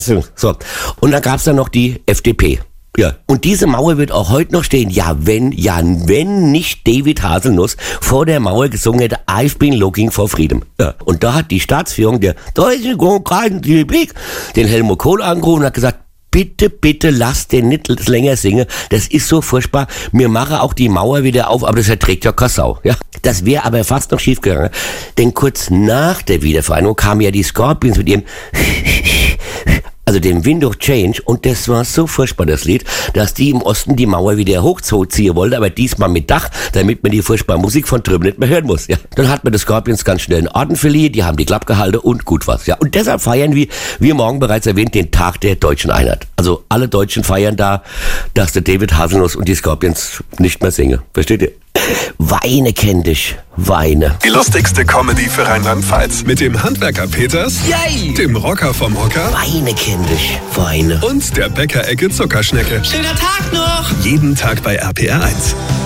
So. Und dann gab's dann noch die FDP. Ja. Und diese Mauer wird auch heute noch stehen. Wenn nicht David Haselnuss vor der Mauer gesungen hätte, I've been looking for freedom. Ja. Und da hat die Staatsführung der Deutschen Demokratischen Republik den Helmut Kohl angerufen und hat gesagt, bitte lasst den nicht länger singen. Das ist so furchtbar. Wir machen auch die Mauer wieder auf, aber das erträgt ja keine Sau. Ja? Das wäre aber fast noch schief gegangen. Denn kurz nach der Wiedervereinigung kamen ja die Scorpions mit ihrem also dem Wind of Change, und das war so furchtbar, das Lied, dass die im Osten die Mauer wieder hochziehen wollten, aber diesmal mit Dach, damit man die furchtbare Musik von drüben nicht mehr hören muss. Ja. Dann hat man den Scorpions ganz schnell einen Orden verliehen, die haben die Klappe gehalten und gut was. Ja. Und deshalb feiern wir, wie morgen bereits erwähnt, den Tag der deutschen Einheit. Also alle Deutschen feiern da, dass der David Haselnuss und die Scorpions nicht mehr singen. Versteht ihr? Weine kenn dich, Weine. Die lustigste Comedy für Rheinland-Pfalz. Mit dem Handwerker Peters, Yay! Dem Rocker vom Hocker Weine kenn dich, Weine. und der Bäckerecke Zuckerschnecke. Schöner Tag noch! Jeden Tag bei RPR 1.